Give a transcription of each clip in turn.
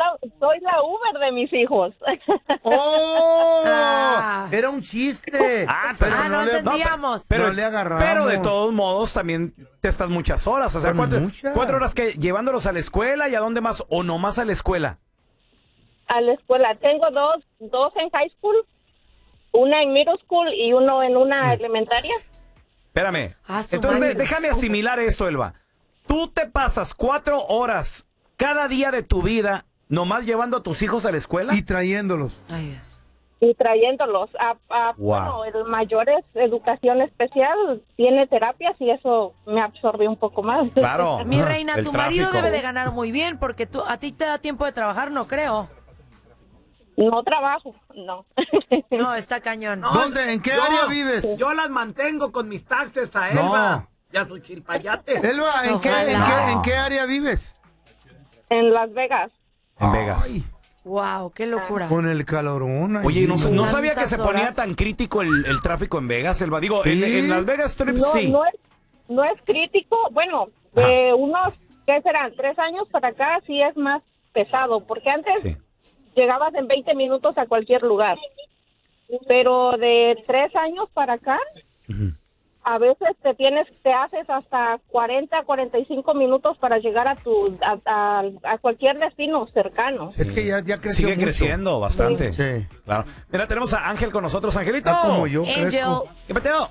soy la Uber de mis hijos. ¡Oh! Era un chiste. Pero no entendíamos. Pero no le agarramos. Pero de todos modos también te estás muchas horas. O sea, Muchas. 4 horas que llevándolos a la escuela y a dónde más o no más a la escuela. A la escuela. Tengo dos en high school, una en middle school y uno en una elementaria. Espérame. Su Entonces, madre. déjame asimilar esto, Elba. Tú te pasas 4 horas cada día de tu vida nomás llevando a tus hijos a la escuela. Y trayéndolos. Ay, Dios. Y trayéndolos. Bueno, el mayor es educación especial, tiene terapias y eso me absorbe un poco más. Claro. Mi reina, El tu marido tráfico. debe de ganar muy bien porque a ti te da tiempo de trabajar, no creo. No trabajo, no. No, está cañón. ¿Dónde? ¿En qué área vives? Yo las mantengo con mis taxes a Elba. Y a su chilpayate. Elba, ¿en qué área vives? En Las Vegas. En Vegas. Ay, Wow, qué locura. con el calorón. ahí. Oye, no sabía que Tantas se ponía horas. tan crítico el tráfico en Vegas, Elba. Digo, ¿Sí? en Las Vegas Strip No, sí. no es crítico. Bueno, de unos, ¿qué serán? 3 años para acá sí es más pesado, porque antes Sí. llegabas en 20 minutos a cualquier lugar. Pero de 3 años para acá, a veces te haces hasta 40, 45 minutos para llegar a cualquier destino cercano. Es que ya creció Sigue mucho. creciendo bastante. Sí. Claro. Mira, tenemos a Ángel con nosotros. Angelito. Está como yo, Angel, crezco. ¿Qué peteo?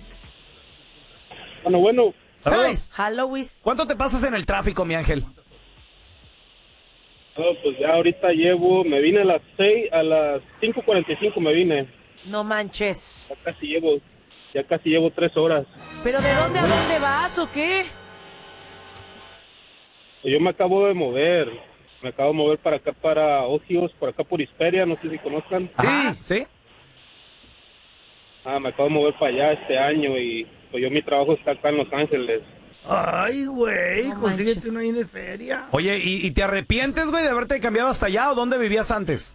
Bueno, Saludos. Halloween. ¿Cuánto te pasas en el tráfico, mi Ángel? pues ya ahorita me vine a las 5:45 me vine. No manches. Ya casi llevo 3 horas. ¿Pero de dónde a dónde vas o qué? Yo me acabo de mover. Me acabo de mover para acá, para Ocios, por acá por Hisperia, no sé si conozcan. Ajá, ¿sí? Me acabo de mover para allá este año y pues mi trabajo está acá en Los Ángeles. Ay, güey, No consíguete manches. una ahí de feria. Oye, ¿y te arrepientes, güey, de haberte cambiado hasta allá o dónde vivías antes?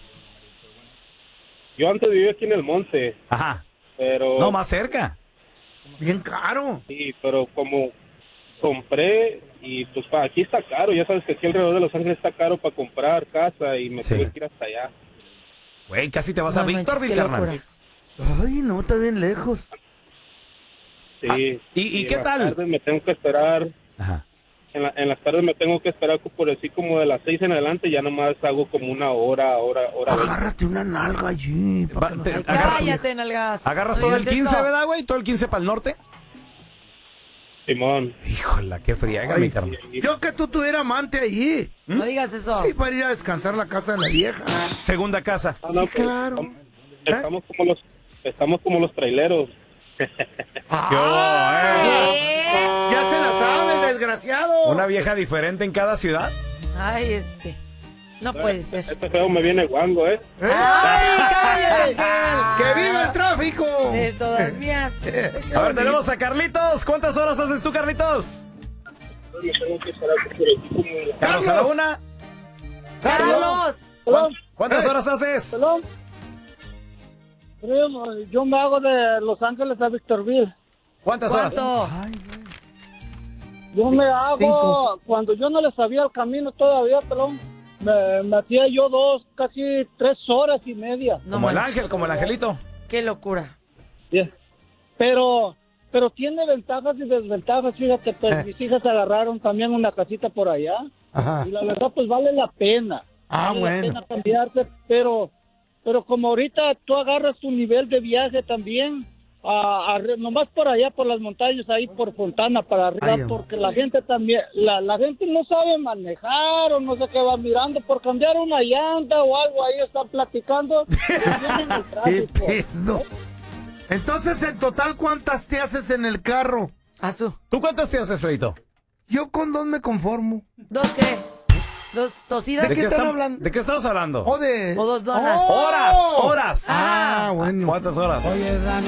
Yo antes vivía aquí en el monte, Ajá. pero... No, más cerca. Bien caro. Sí, pero como compré y pues aquí está caro, ya sabes que aquí alrededor de Los Ángeles está caro para comprar casa y me Sí. tuve que ir hasta allá. Güey, casi te vas a No manches, Victorville, qué carnal. locura. Ay, no, está bien lejos. Sí. ¿y en qué las tal? tardes me tengo que esperar, Ajá. en las tardes me tengo que esperar por decir como de las 6 en adelante, ya nomás hago como una hora 20. Agárrate una nalga allí. Va, te- Ay, agarra- cállate, nalgas. ¿Agarras No todo el digas 15, eso. verdad, güey? ¿Todo el 15 para el norte? Simón. Híjole, qué friega, Ay, mi carnal. Yo que tú tuviera amante allí. No digas eso. Sí, para ir a descansar a la casa de la vieja. Segunda casa. Ah, no, Sí, claro. Estamos como los traileros. Ya se la sabe, desgraciado. ¿Una vieja diferente en cada ciudad? Ay, no puede ser. Este feo me viene guango, ¿eh? ¡Ay, cállate, Ángel! ¡Que viva el tráfico! De todas mías. A ver, tenemos a Carlitos. ¿Cuántas horas haces tú, Carlitos? Me tengo que esperar por decir como de las... Carlos a la una. ¡Carlos! ¿Cuántas horas haces? Yo me hago de Los Ángeles a Victorville. ¿Cuántas horas? ¿Cuánto? Yo me hago, 5. cuando yo no le sabía el camino todavía, pelón, me hacía yo casi 3 horas y media. No Como el manches. ángel, como el angelito. Qué locura. Yeah. Pero tiene ventajas y desventajas, fíjate, pues mis hijas agarraron también una casita por allá. Ajá. Y la verdad, pues vale la pena. Ah, Vale bueno. la pena cambiarte, pero como ahorita tú agarras tu nivel de viaje también, nomás por allá, por las montañas, ahí por Fontana, para arriba, Ay, porque la gente también, la gente no sabe manejar o no sé qué va mirando, por cambiar una llanta o algo, ahí están platicando. Y vienen el ¿Qué tráfico. pedo? Entonces, en total, ¿cuántas te haces en el carro? Azul. ¿Tú cuántas te haces, Feito? Yo con 2 me conformo. ¿Dos qué? ¿Dos tosidas? ¿De qué están hablando? ¿De qué estamos hablando? O de... ¿O 2 donas? ¡Oh! Horas. Ah, bueno. ¿Cuántas horas?